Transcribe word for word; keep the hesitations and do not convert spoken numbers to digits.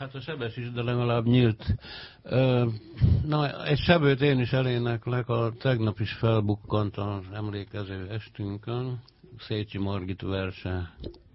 Hát a sebes is, de legalább nyílt. Na, egy sebőt én is eléneklek, a tegnap is felbukkant az emlékező estünkön, Szécsi Margit verse